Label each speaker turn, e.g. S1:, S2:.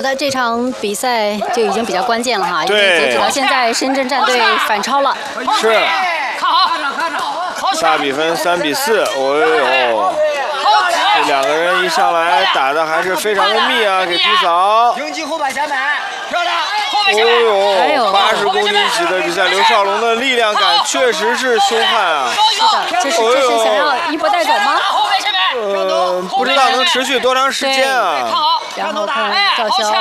S1: 的，这场比赛就已经比较关键了哈，因为
S2: 对
S1: 截止到现在，深圳战队反超了。
S2: 是，
S3: 看好，
S2: 大比分3比4。哎呦，这两个人一上来打的还是非常的密啊，给迪嫂。
S4: 迎击后板前板，漂亮！
S2: 哦呦，80公斤级的比赛，刘少龙的力量感确实是凶悍啊。
S1: 是的，这是想要一波带走吗？
S2: 不知道能持续多长时间啊。
S1: 然后看赵潇